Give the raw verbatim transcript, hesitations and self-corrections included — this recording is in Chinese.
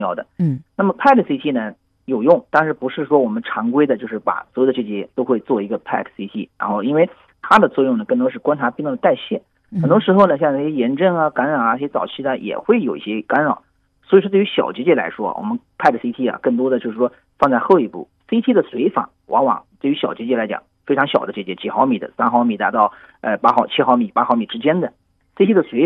要的。 嗯， 那么 P E T C T 呢有用，但是不是说我们常规的，就是把所有的结节都会做一个 P E T C T， 然后因为它的作用呢更多是观察病毒的代谢，很多时候呢像那些炎症啊、感染啊、一些早期的也会有一些干扰，所以说对于小结节来说，我们 P E T C T 啊更多的就是说放在后一步。C T 的随访往往对于小结节来讲，非常小的结节，几毫米的、三毫米的到呃八毫、七毫米、八毫米之间的 C T 的随